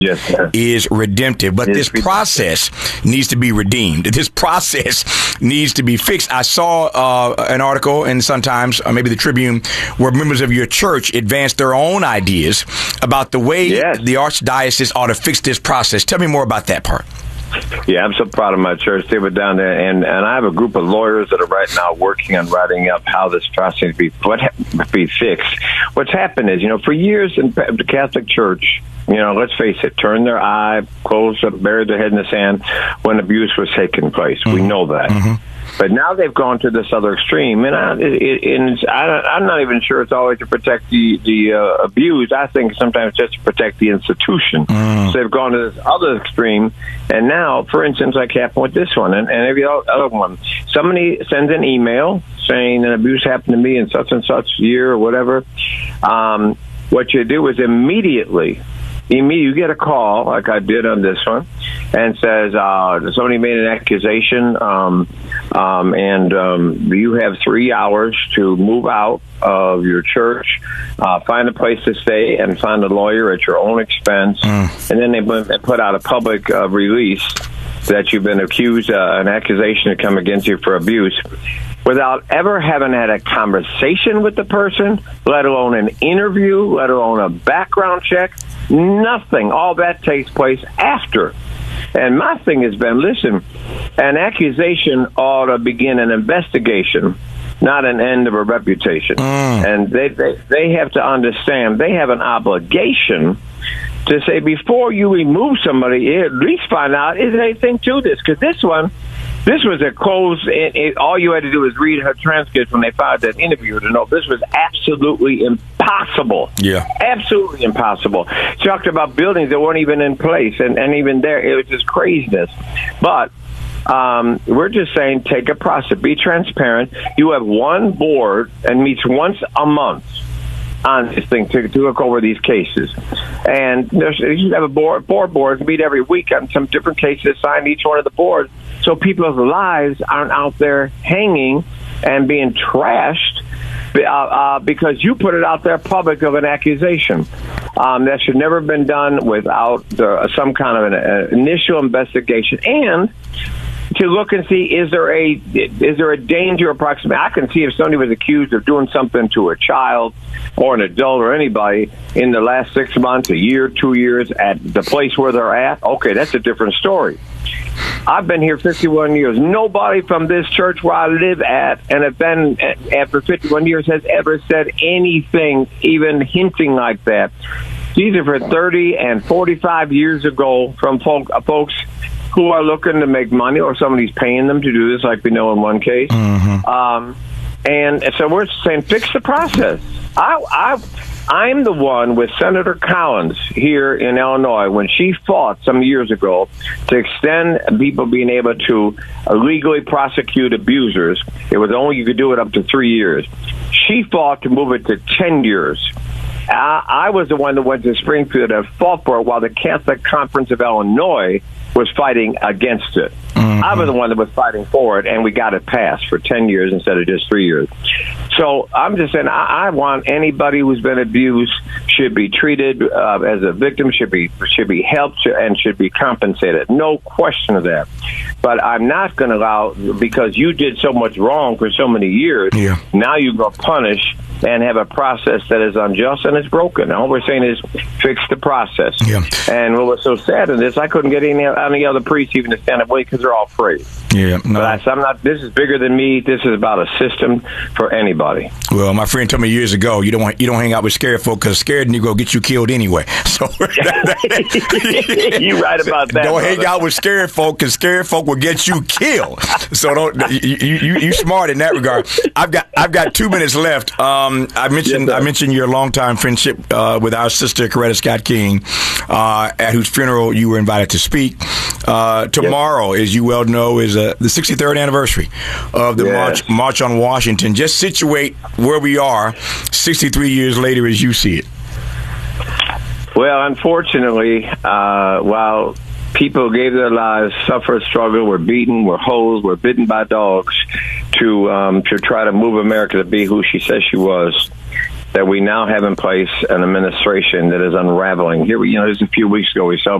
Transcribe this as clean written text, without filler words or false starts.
Yes, sir. Is redemptive, but this process needs to be redeemed. This process needs to be fixed. I saw an article in Sun-Times, or maybe the Tribune, where members of your church advanced their own ideas about the way the archdiocese ought to fix this process. Tell me more about that part. Yeah, I'm so proud of my church. They were down there, and I have a group of lawyers that are right now working on writing up how this process be fixed. What's happened is, for years in the Catholic Church, let's face it, turned their eye, closed up, buried their head in the sand when abuse was taking place. Mm-hmm. We know that. Mm-hmm. But now they've gone to this other extreme, and I'm not even sure it's always to protect the abused. I think sometimes just to protect the institution. So they've gone to this other extreme, and now, for instance, like happened with this one and every other one, somebody sends an email saying an abuse happened to me in such and such year or whatever. What you do is immediately you get a call, like I did on this one, and says somebody made an accusation, and you have 3 hours to move out of your church, find a place to stay, and find a lawyer at your own expense. And then they put out a public release that you've been accused, an accusation to come against you for abuse, without ever having had a conversation with the person, let alone an interview, let alone a background check. Nothing. All that takes place after. And my thing has been, listen, an accusation ought to begin an investigation, not an end of a reputation. And they have to understand they have an obligation to say, before you remove somebody, at least find out, is there anything to this? Because this was a closed, all you had to do was read her transcript when they filed that interview to know this was absolutely impossible. Yeah. Absolutely impossible. She talked about buildings that weren't even in place, and even there, it was just craziness. But we're just saying, take a process, be transparent. You have one board and meets once a month on this thing to look over these cases. And you should have four boards meet every week on some different cases, assign each one of the boards, so people's lives aren't out there hanging and being trashed because you put it out there public of an accusation. That should never have been done without some kind of an initial investigation, and to look and see, is there a danger approximate? I can see if somebody was accused of doing something to a child or an adult or anybody in the last 6 months, a year, 2 years at the place where they're at. Okay, that's a different story. I've been here 51 years. Nobody from this church where I live at and have been after 51 years has ever said anything, even hinting like that. These are for 30 and 45 years ago from folks who are looking to make money, or somebody's paying them to do this, like we know in one case. Mm-hmm. And so we're saying, fix the process. I'm the one with Senator Collins here in Illinois when she fought some years ago to extend people being able to legally prosecute abusers. It was only you could do it up to 3 years. She fought to move it to 10 years. I was the one that went to Springfield and fought for it while the Catholic Conference of Illinois was fighting against it. Mm-hmm. I was the one that was fighting for it, and we got it passed for 10 years instead of just 3 years. So I'm just saying, I want anybody who's been abused should be treated as a victim, should be helped, and should be compensated. No question of that. But I'm not going to allow, because you did so much wrong for so many years, now you go punish and have a process that is unjust and is broken. All we're saying is fix the process. Yeah. And what was so sad in this, I couldn't get any other priests even to stand up because they're all afraid. Yeah, no. But I'm not. This is bigger than me. This is about a system for anybody. Well, my friend told me years ago, you don't hang out with scared folk because scared Negro get you killed anyway. So you're right about that. Don't hang out with scared folk because scared folk will get you killed. So don't. You smart in that regard. I've got 2 minutes left. I mentioned your longtime friendship with our sister Coretta Scott King, at whose funeral you were invited to speak. Tomorrow, as you well know, is the 63rd anniversary of the March on Washington. Just situate where we are 63 years later as you see it. Well, unfortunately, while people gave their lives, suffered, struggled, were beaten, were hosed, were bitten by dogs to try to move America to be who she says she was, that we now have in place an administration that is unraveling. Here, just a few weeks ago, we saw